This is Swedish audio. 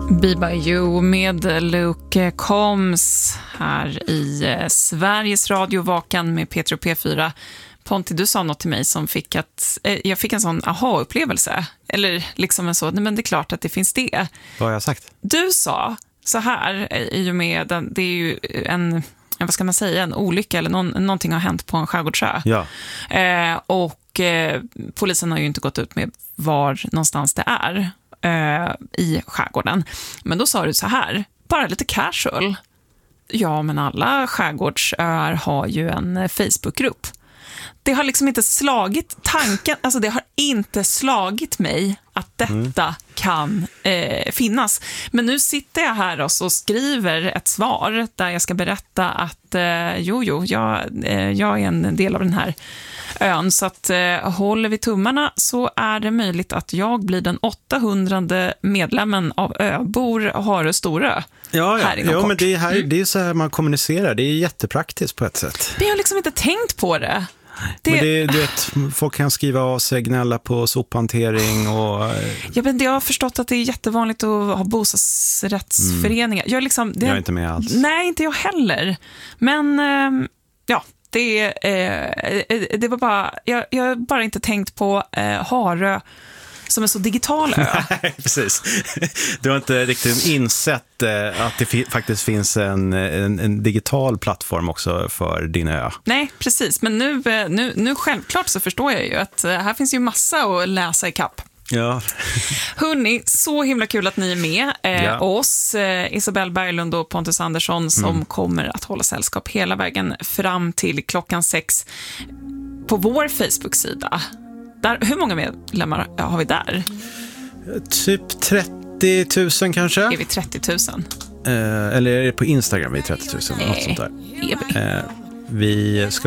Be By You med Luke Combs här i Sveriges Radio Vakan med Petro P4. Ponti, du sa något till mig som fick att jag fick en sån aha-upplevelse. Eller liksom en så, nej men det är klart att det finns det. Vad har jag sagt? Du sa så här, i och med det är ju en, vad ska man säga, en olycka eller någonting har hänt på en skärgårdsö. Ja. Och polisen har ju inte gått ut med var någonstans det är i skärgården. Men då sa du så här, bara lite casual. Ja, men alla skärgårdsöar har ju en Facebookgrupp. Det har liksom inte slagit tanken, alltså det har inte slagit mig att detta kan finnas. Men nu sitter jag här och så skriver ett svar där jag ska berätta att jag är en del av den här ön. Så att håller vi tummarna så är det möjligt att jag blir den 800:e medlemmen av Öbor Harö Storö. Ja, men det är så här man kommunicerar. Det är jättepraktiskt på ett sätt. Men jag har liksom inte tänkt på det. Men du vet, folk kan skriva av sig, gnälla på sophantering och... Jag har förstått att det är jättevanligt att ha bostadsrättsföreningar. Jag är inte med alls. Nej, inte jag heller. Men det var bara... Jag har bara inte tänkt på Harö som är så digital ö. Nej, precis. Du har inte riktigt insett att det faktiskt finns en digital plattform också för din ö. Nej, precis. Men nu självklart så förstår jag ju att här finns ju massa att läsa i kapp. Ja. Hörrni, så himla kul att ni är med oss, Isabelle Berglund och Pontus Andersson som kommer att hålla sällskap hela vägen fram till 6:00 på vår Facebook-sida. Hur många medlemmar har vi där? Typ 30 000 kanske. Är vi 30 000? Eller är det på Instagram vi är 30 000? Något sånt där. Är vi? Vi ska